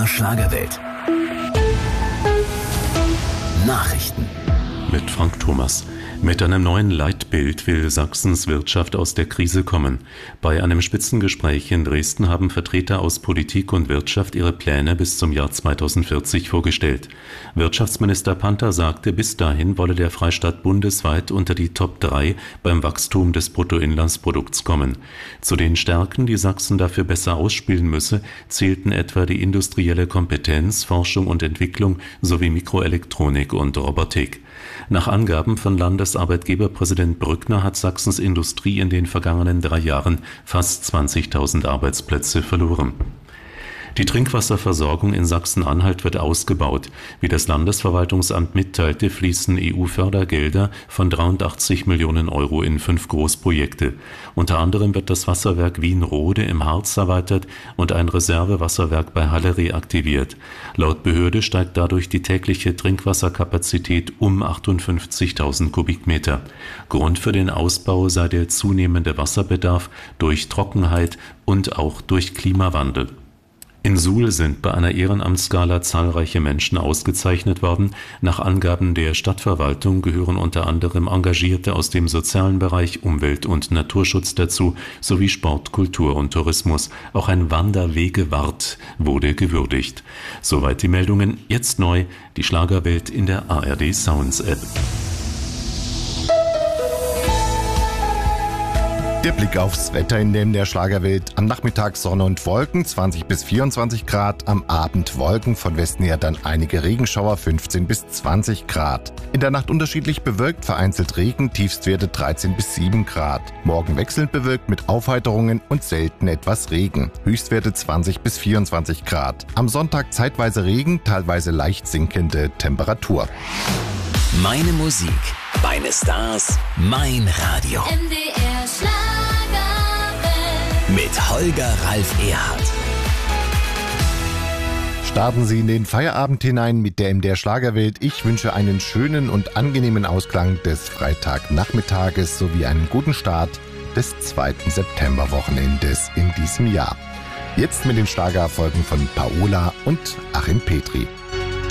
MDR Schlagerwelt. Nachrichten. Mit Frank Thomas. Mit einem neuen Leitbild will Sachsens Wirtschaft aus der Krise kommen. Bei einem Spitzengespräch in Dresden haben Vertreter aus Politik und Wirtschaft ihre Pläne bis zum Jahr 2040 vorgestellt. Wirtschaftsminister Panther sagte, bis dahin wolle der Freistaat bundesweit unter die Top 3 beim Wachstum des Bruttoinlandsprodukts kommen. Zu den Stärken, die Sachsen dafür besser ausspielen müsse, zählten etwa die industrielle Kompetenz, Forschung und Entwicklung sowie Mikroelektronik und Robotik. Nach Angaben von Landesarbeitgeberpräsident Brückner hat Sachsens Industrie in den vergangenen 3 Jahren fast 20.000 Arbeitsplätze verloren. Die Trinkwasserversorgung in Sachsen-Anhalt wird ausgebaut. Wie das Landesverwaltungsamt mitteilte, fließen EU-Fördergelder von 83 Millionen Euro in 5 Großprojekte. Unter anderem wird das Wasserwerk Wien-Rode im Harz erweitert und ein Reservewasserwerk bei Halle reaktiviert. Laut Behörde steigt dadurch die tägliche Trinkwasserkapazität um 58.000 Kubikmeter. Grund für den Ausbau sei der zunehmende Wasserbedarf durch Trockenheit und auch durch Klimawandel. In Suhl sind bei einer Ehrenamtsgala zahlreiche Menschen ausgezeichnet worden. Nach Angaben der Stadtverwaltung gehören unter anderem Engagierte aus dem sozialen Bereich, Umwelt- und Naturschutz dazu, sowie Sport, Kultur und Tourismus. Auch ein Wanderwegewart wurde gewürdigt. Soweit die Meldungen. Jetzt neu, die Schlagerwelt in der ARD Sounds App. Der Blick aufs Wetter in der Schlagerwelt. Am Nachmittag Sonne und Wolken, 20 bis 24 Grad. Am Abend Wolken, von Westen her dann einige Regenschauer, 15 bis 20 Grad. In der Nacht unterschiedlich bewölkt, vereinzelt Regen, Tiefstwerte 13 bis 7 Grad. Morgen wechselnd bewölkt mit Aufheiterungen und selten etwas Regen. Höchstwerte 20 bis 24 Grad. Am Sonntag zeitweise Regen, teilweise leicht sinkende Temperatur. Meine Musik, meine Stars, mein Radio. MDR Schlagerwelt. Mit Holger Ralf Erhardt. Starten Sie in den Feierabend hinein mit der MDR Schlagerwelt. Ich wünsche einen schönen und angenehmen Ausklang des Freitagnachmittages sowie einen guten Start des 2. Septemberwochenendes in diesem Jahr. Jetzt mit den Schlagererfolgen von Paola und Achim Petri.